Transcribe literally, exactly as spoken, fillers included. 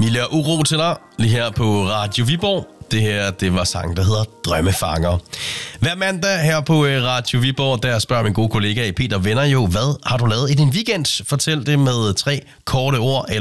Mille og Uro til dig, lige her på Radio Viborg. Det her, det var sang, der hedder Drømmefanger. Hver mandag her på Radio Viborg, der spørger min gode kollega Peter Venner jo, hvad har du lavet i din weekend? Fortæl det med tre korte ord, eller